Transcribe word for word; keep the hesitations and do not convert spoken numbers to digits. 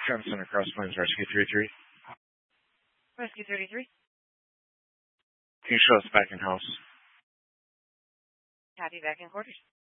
Johnson across Plains Rescue thirty-three. Rescue thirty-three. Can you show us back in house? Copy, back in quarters.